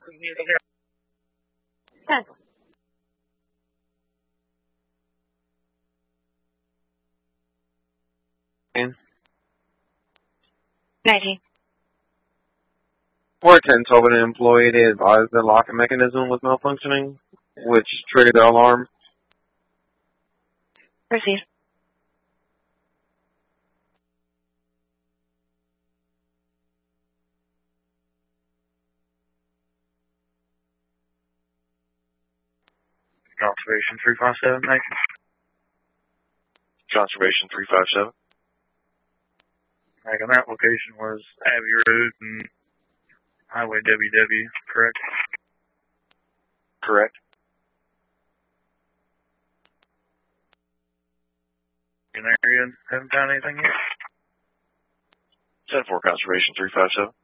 10. 19. Or 10 told an employee they advised the locking mechanism was malfunctioning, which triggered the alarm. Proceed. Conservation 357, thank you. Conservation 357. Like, on that location was Abbey Road and Highway WW, correct? Correct. In the area, haven't found anything yet? 10-4 Conservation 357.